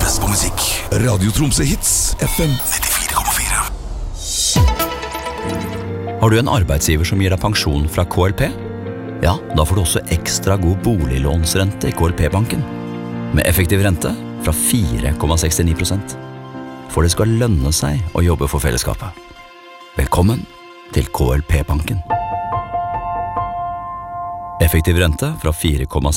best på musikk. Radio Tromsø Hits, FM 94,4. Har du en arbeidsgiver som gir deg pensjon fra KLP? Ja, da får du også ekstra god boliglånsrente i KLP-banken. Med effektiv rente fra 4,69%. For det skal lønne seg å jobbe for fellesskapet. Velkommen til KLP-banken. Effektiv rente fra 4,69%.